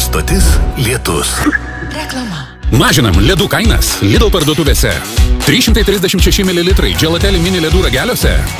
Stotis Lietus. Reklama. Mažinam ledų kainas Lidl parduotuvėse. 336 ml Gelateli mini ledų rageliuose